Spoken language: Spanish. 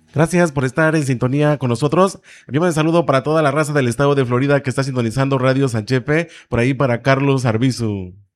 Gracias por estar en sintonía con nosotros. Enviamos un saludo para toda la raza del estado de Florida que está sintonizando Radio Sanchepe, por ahí para Carlos Arbizu.